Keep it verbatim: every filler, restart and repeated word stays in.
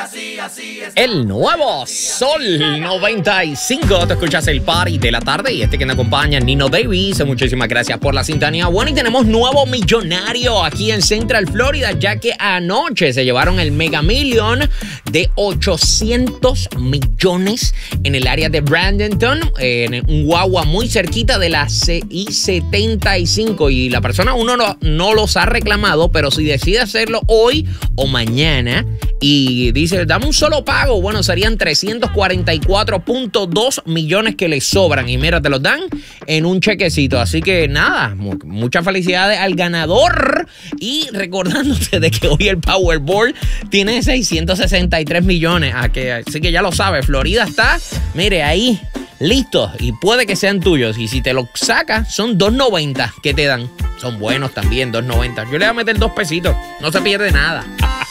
así, así está. El nuevo Sol noventa y cinco. Te escuchas el party de la tarde y este que me acompaña, Nino Davis. Muchísimas gracias por la sintonía. Bueno, y tenemos nuevo millonario aquí en Central Florida, ya que anoche se llevaron el Mega Million de ochocientos millones en el área de Bradenton, en un guagua muy cerquita de la C I setenta y cinco. Y la persona, uno no, no los ha reclamado, pero si decide hacerlo hoy o mañana y dice, dame un solo pago, bueno, serían trescientos cuarenta y cuatro punto dos millones que le sobran. Y mira, te los dan en un chequecito. Así que nada, mu- muchas felicidades al ganador. Y recordándote de que hoy el Powerball tiene seiscientos sesenta y tres millones. Ah, que, así que ya lo sabes, Florida está, mire, ahí, listo. Y puede que sean tuyos. Y si te lo sacas, son dos noventa que te dan. Son buenos también, dos noventa. Yo le voy a meter dos pesitos. No se pierde nada.